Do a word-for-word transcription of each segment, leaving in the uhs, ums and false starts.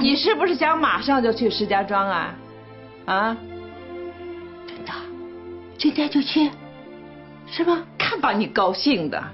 你是不是想马上就去石家庄啊？啊？ 真的？今天就去？是吗？ 看把你高兴的！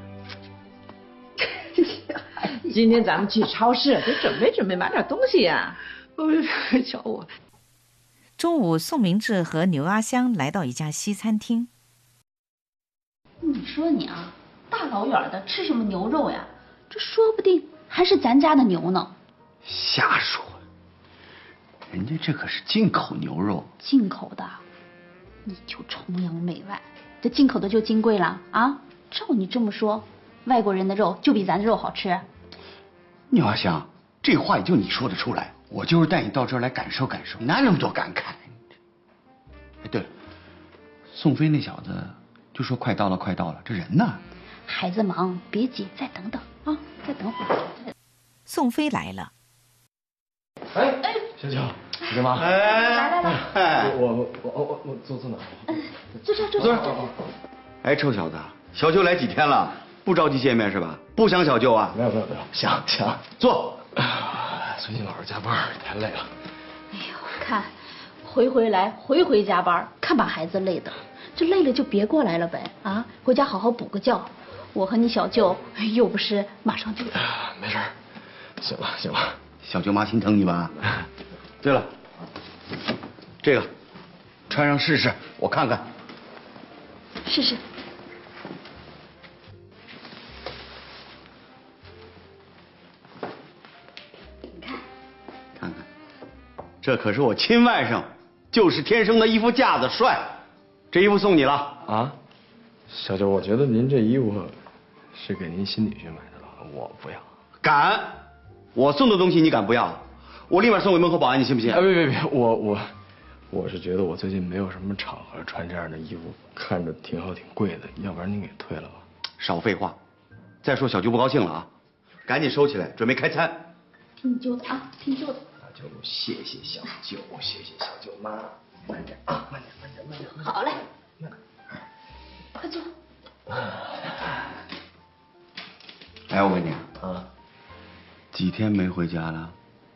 今天咱们去超市，得准备准备买点东西呀。 哎，瞧我。 中午，宋明志和牛阿香来到一家西餐厅。 你说你啊，大老远的吃什么牛肉呀？这说不定还是咱家的牛呢。 瞎说，人家这可是进口牛肉。 进口的，你就崇洋媚外，这进口的就金贵了啊？照你这么说，外国人的肉就比咱的肉好吃？ 牛阿香，这话也就你说得出来。我就是带你到这儿来感受感受，哪那么多感慨？哎，对了，宋飞那小子就说快到了，快到了，这人呢？ 孩子忙，别急，再等等啊，再等会儿。 宋飞来了。 哎哎，小九，小舅妈， 哎， 来来来， 哎， 我我我我我坐坐哪？ 坐这坐这。 哎，臭小子，小舅来几天了，不着急见面是吧？不想小舅啊？ 没有没有没有，想想坐。 最近老是加班，太累了。 哎呦，看，回回来回回加班，看把孩子累的。这累了就别过来了呗，啊，回家好好补个觉。我和你小舅又不是马上就…… 没事，行了行了， 小舅妈心疼你吧？对了，这个穿上试试，我看看。 试试。 看看，这可是我亲外甥，就是天生的衣服架子帅。这衣服送你了啊，小舅，我觉得您这衣服是给您新女婿买的了，我不要。 敢？我送的东西你敢不要？我立马送给门口保安，你信不信？ 哎，别别别，我我我是觉得我最近没有什么场合穿这样的衣服，看着挺好挺贵的，要不然您给退了吧。 少废话，再说小舅不高兴了啊，赶紧收起来，准备开餐。 听你舅的啊，听舅的。 那就谢谢小舅，谢谢小舅妈。慢点啊，慢点，慢点，慢点。 好嘞，快坐。 哎，我问你啊， 几天没回家了？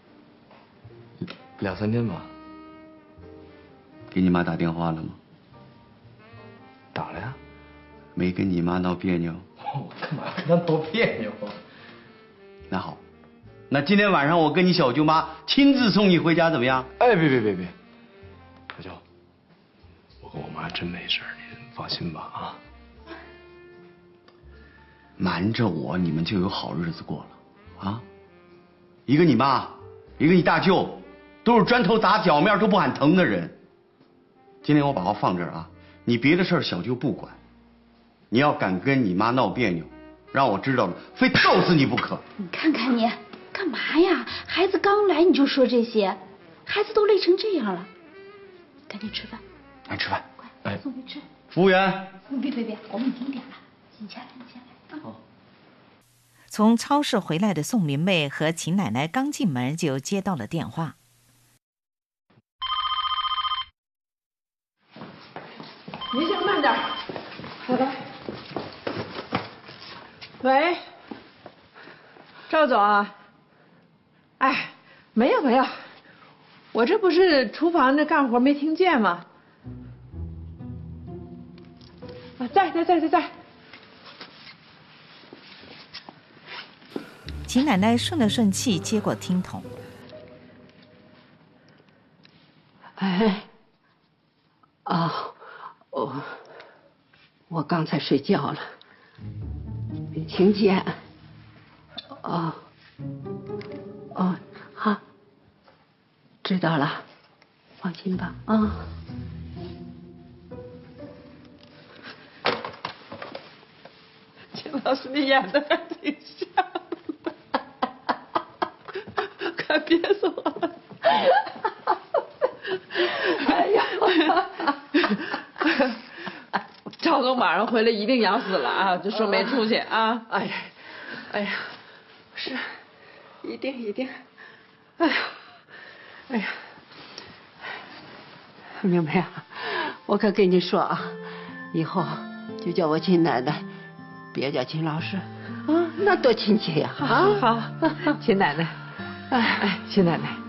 两三天吧。 给你妈打电话了吗？ 打了呀。 没跟你妈闹别扭？ 我干嘛跟她闹别扭？ 那好，那今天晚上我跟你小舅妈亲自送你回家，怎么样？ 哎，别别别别。小舅，我和我妈真没事，您放心吧啊。 瞒着我，你们就有好日子过了啊！一个你妈，一个你大舅，都是砖头砸脚面都不喊疼的人。今天我把话放这儿啊，你别的事儿小舅不管，你要敢跟你妈闹别扭，让我知道了，非揍死你不可。 你看看你干嘛呀？孩子刚来你就说这些，孩子都累成这样了。赶紧吃饭， 来吃饭， 快， 哎， 送你吃。 服务员， 别别别，我们已经点了，请下来，你下来啊。 好。 从超市回来的宋明媚和秦奶奶刚进门就接到了电话。 您先慢点。好的。喂，赵总啊。哎，没有没有。我这不是厨房那干活没听见吗？啊，在在在在在。 秦奶奶顺了顺气，接过听筒。 哎，哦，我我刚才睡觉了，没听见。哦，哦，好。知道了，放心吧啊。 秦老师，你演的还挺像的，快憋死我了！哎呀，赵总马上回来一定养死了啊！就说没出息啊！ 哎呀，哎呀，是，一定一定，哎呀。哎呀，明白啊！我可跟你说啊，以后就叫我秦奶奶，别叫秦老师啊，那多亲切呀！ 啊，好，秦奶奶，哎哎，秦奶奶，